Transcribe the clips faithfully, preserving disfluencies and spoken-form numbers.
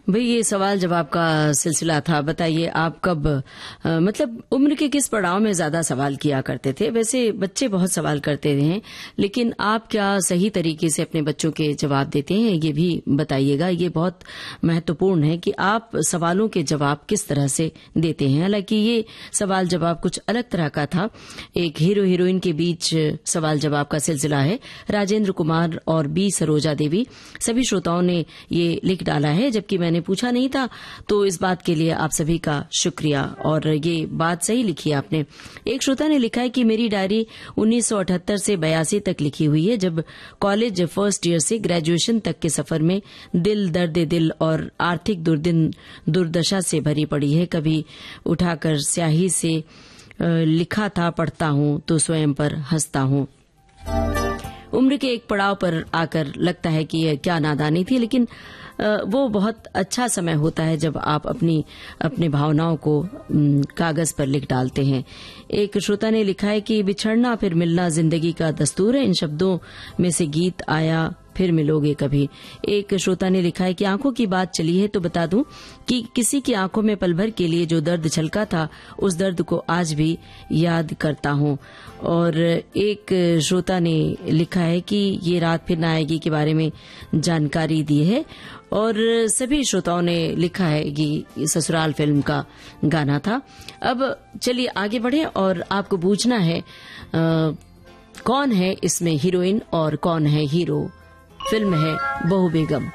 भाई ये सवाल जवाब का सिलसिला था। बताइए आप कब आ, मतलब उम्र के किस पड़ाव में ज्यादा सवाल किया करते थे? वैसे बच्चे बहुत सवाल करते हैं, लेकिन आप क्या सही तरीके से अपने बच्चों के जवाब देते हैं, ये भी बताइएगा। ये बहुत महत्वपूर्ण है कि आप सवालों के जवाब किस तरह से देते हैं। हालांकि ये सवाल जवाब कुछ अलग तरह का था। एक हीरो हीरोइन के बीच सवाल जवाब का सिलसिला है। राजेंद्र कुमार और बी सरोजा देवी सभी श्रोताओं ने ये लिख डाला है, जबकि मैंने पूछा नहीं था, तो इस बात के लिए आप सभी का शुक्रिया। और ये बात सही लिखी आपने। एक श्रोता ने लिखा है कि मेरी डायरी उन्नीस सौ अठहत्तर से बयासी तक लिखी हुई है, जब कॉलेज फर्स्ट ईयर से ग्रेजुएशन तक के सफर में दिल दर्द दिल और आर्थिक दुर्दिन दुर्दशा से भरी पड़ी है। कभी उठाकर स्याही से लिखा था, पढ़ता हूं तो स्वयं पर हंसता हूं। उम्र के एक पड़ाव पर आकर लगता है कि यह क्या नादानी थी, लेकिन वो बहुत अच्छा समय होता है जब आप अपनी अपने भावनाओं को कागज पर लिख डालते हैं। एक श्रोता ने लिखा है कि बिछड़ना फिर मिलना जिंदगी का दस्तूर है। इन शब्दों में से गीत आया, फिर मिलोगे कभी। एक श्रोता ने लिखा है कि आंखों की बात चली है तो बता दूं कि किसी की आंखों में पल भर के लिए जो दर्द छलका था, उस दर्द को आज भी याद करता हूं। और एक श्रोता ने लिखा है कि ये रात फिर न आएगी के बारे में जानकारी दी है। और सभी श्रोताओं ने लिखा है कि ससुराल फिल्म का गाना था। अब चलिए आगे बढ़े और आपको पूछना है आ, कौन है इसमें हीरोइन और कौन है हीरो। फिल्म है बहू बेगम।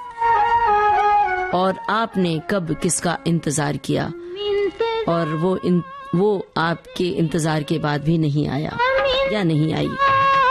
और आपने कब किसका इंतजार किया और वो इन, वो आपके इंतजार के बाद भी नहीं आया या नहीं आई।